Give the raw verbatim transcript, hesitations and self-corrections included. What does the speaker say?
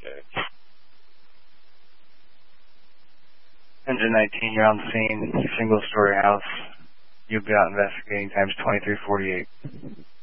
Engine nineteen, you're on the scene, single story house. You'll be out investigating times twenty-three forty-eight.